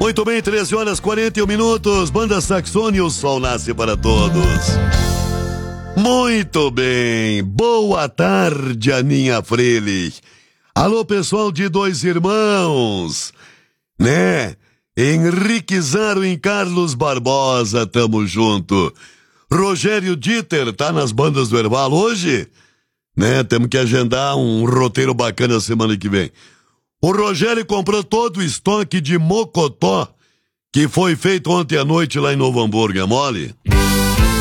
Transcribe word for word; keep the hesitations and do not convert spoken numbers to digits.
Muito bem, treze horas e quarenta e um minutos. Banda Saxone, o sol nasce para todos. Muito bem, boa tarde, Aninha Freire. Alô, pessoal de Dois Irmãos, né? Henrique Zaro em Carlos Barbosa, tamo junto. Rogério Dieter, tá nas bandas do Hervalo hoje? Né? Temos que agendar um roteiro bacana semana que vem. O Rogério comprou todo o estoque de mocotó que foi feito ontem à noite lá em Novo Hamburgo, é mole?